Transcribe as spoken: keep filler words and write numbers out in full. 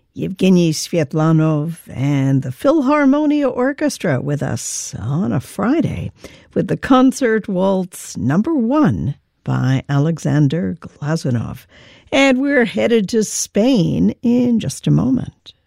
Yevgeny Svetlanov and the Philharmonia Orchestra with us on a Friday with the Concert Waltz number one by Alexander Glazunov. And we're headed to Spain in just a moment.